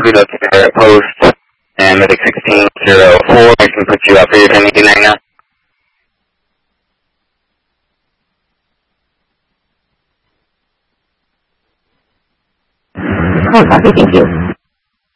be located at post and Mythic 1604. I can put you up for your 1089 now. Oh, copy, thank you.